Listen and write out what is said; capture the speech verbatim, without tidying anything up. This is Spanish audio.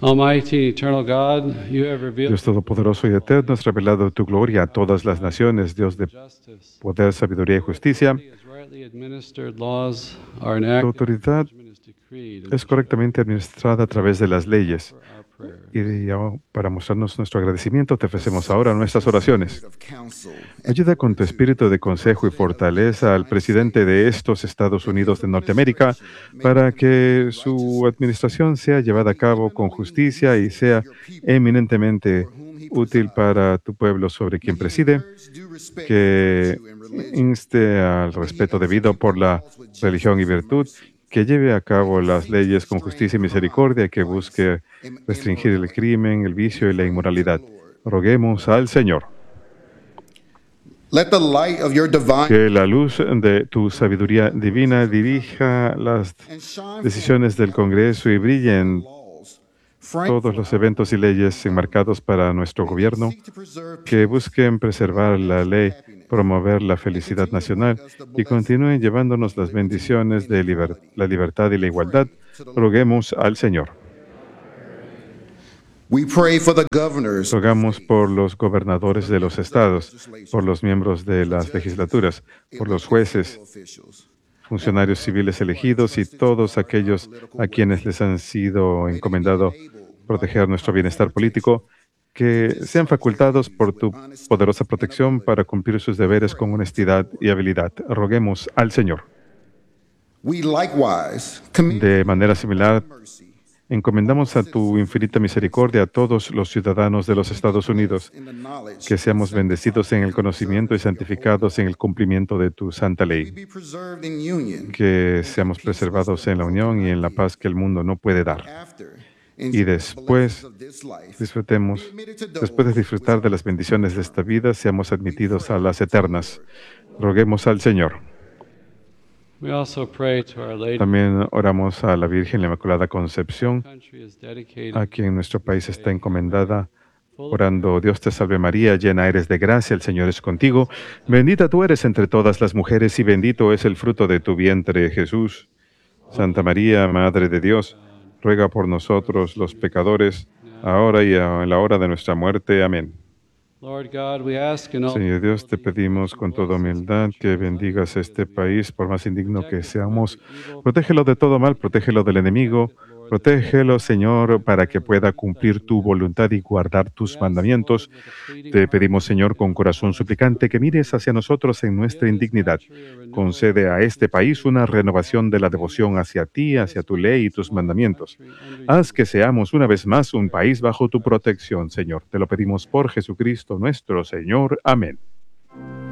Almighty, eternal God, you have revealed Dios Todopoderoso y Eterno, has revelado tu gloria a todas las naciones, Dios de justice. poder, sabiduría y justicia. As rightly administered laws are Tu enacted, autoridad judgment is decreed, es correctamente administrada a través de las leyes. for our prayers. Y ahora, para mostrarnos nuestro agradecimiento, te ofrecemos ahora nuestras oraciones. Ayuda con tu espíritu de consejo y fortaleza al presidente de estos Estados Unidos de Norteamérica para que su administración sea llevada a cabo con justicia y sea eminentemente útil para tu pueblo sobre quien preside, que inste al respeto debido por la religión y virtud, que lleve a cabo las leyes con justicia y misericordia, que busque restringir el crimen, el vicio y la inmoralidad. Roguemos al Señor. Let the light of your divine Que la luz de tu sabiduría divina dirija las and shine decisiones del Congreso y brille en laws. todos los eventos y leyes enmarcados para nuestro gobierno, Seek to preserve que busquen preservar la ley, promover la felicidad nacional y continúen llevándonos las bendiciones de liber- la libertad y la igualdad. Roguemos al Señor. We pray for the governors, Rogamos por los gobernadores de los estados, por los miembros de las legislaturas, por los jueces, officials. funcionarios civiles elegidos y todos aquellos a quienes les han sido encomendado proteger nuestro bienestar político, que sean facultados por tu poderosa protección para cumplir sus deberes con honestidad y habilidad. Roguemos al Señor. We likewise commit De manera similar, mercy encomendamos a tu infinita misericordia a todos los ciudadanos de los Estados Unidos, in the knowledge que seamos bendecidos en el conocimiento y santificados en el cumplimiento de tu santa we ley, be preserved in union que seamos preservados en la unión y en la paz que el mundo no puede dar. after Y después of this life. disfrutemos, después de disfrutar de las bendiciones de esta vida, seamos admitidos a las eternas. Roguemos al Señor. We also pray to Our Lady. También oramos a la Virgen la Inmaculada Concepción, Country is dedicated a quien nuestro país está encomendada, orando: Dios te salve María, llena eres de gracia, el Señor es contigo. Bendita tú eres entre todas las mujeres y bendito es el fruto de tu vientre, Jesús. Santa María, Madre de Dios, ruega por nosotros los pecadores, ahora y en la hora de nuestra muerte. Amén. Lord God, we ask in all Señor Dios, te pedimos con toda humildad que bendigas este país, por más indigno que seamos. Protégelo de todo mal, protégelo del enemigo. Protégelo, Señor, para que pueda cumplir tu voluntad y guardar tus mandamientos. Te pedimos, Señor, con corazón suplicante, que mires hacia nosotros en nuestra indignidad. Concede a este país una renovación de la devoción hacia ti, hacia tu ley y tus mandamientos. Haz que seamos una vez más un país bajo tu protección, Señor. Te lo pedimos por Jesucristo nuestro Señor. Amén.